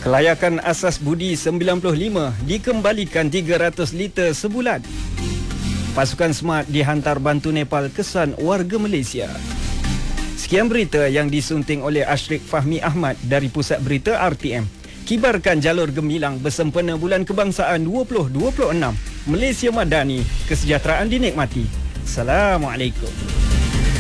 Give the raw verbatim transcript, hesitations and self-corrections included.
Kelayakan asas budi sembilan puluh lima dikembalikan tiga ratus liter sebulan. Pasukan Smart dihantar bantu Nepal kesan warga Malaysia. Sekian berita yang disunting oleh Ashrik Fahmi Ahmad dari Pusat Berita R T M. Kibarkan jalur gemilang bersempena Bulan Kebangsaan dua ribu dua puluh enam. Malaysia Madani, kesejahteraan dinikmati. Assalamualaikum.